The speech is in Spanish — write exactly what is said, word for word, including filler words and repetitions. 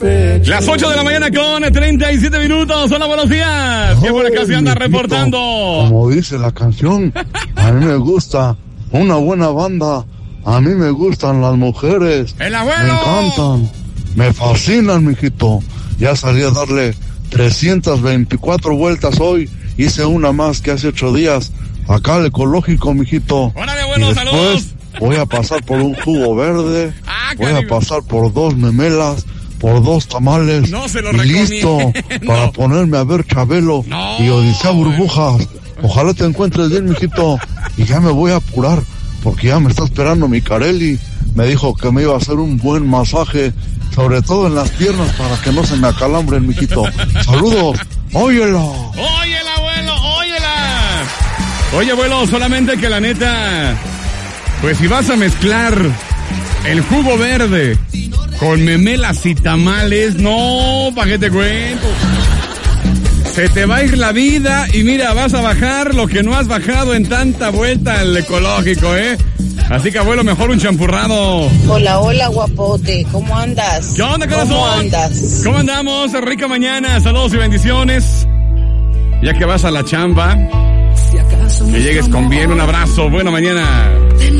pecho. Las ocho de la mañana con treinta y siete minutos. Hola, buenos días. ¿Qué por acá se anda reportando? Como dice la canción, a mí me gusta una buena banda. A mí me gustan las mujeres. ¡El abuelo! Me encantan. Me fascinan, mijito. Ya salí a darle trescientas veinticuatro vueltas hoy. Hice una más que hace ocho días. Acá al ecológico, mijito. ¡Órale, abuelo, y después saludos! Voy a pasar por un jugo verde. Ah, voy a pasar por dos memelas. Por dos tamales. No se lo y recomiendo. listo para ponerme a ver Chabelo No, y Odisea Burbujas. Ojalá te encuentres bien, mijito. Y ya me voy a apurar porque ya me está esperando mi Carelli. Me dijo que me iba a hacer un buen masaje, sobre todo en las piernas para que no se me acalambren, mijito. Saludos. Óyela. Óyela, abuelo, óyela. Oye, abuelo, solamente que la neta, pues si vas a mezclar el jugo verde con memelas y tamales, no, ¿para qué te cuento? Se te va a ir la vida y mira, vas a bajar lo que no has bajado en tanta vuelta al ecológico, ¿eh? Así que, abuelo, mejor un champurrado. Hola, hola, guapote. ¿Cómo andas? ¿Qué onda, corazón? ¿Cómo andas? ¿Cómo andamos? Rica mañana. Saludos y bendiciones. Ya que vas a la chamba, que llegues con bien. Un abrazo. Buena mañana.